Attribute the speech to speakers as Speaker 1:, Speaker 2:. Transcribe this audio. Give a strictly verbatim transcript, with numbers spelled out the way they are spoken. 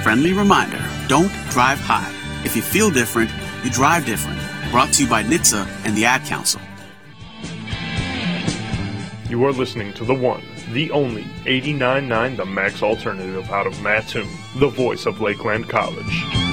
Speaker 1: friendly reminder, don't drive high. If you feel different, you drive different. Brought to you by N H T S A and the Ad Council.
Speaker 2: You are listening to the one, the only, eighty-nine point nine The Max Alternative out of Mattoon, the voice of Lakeland College.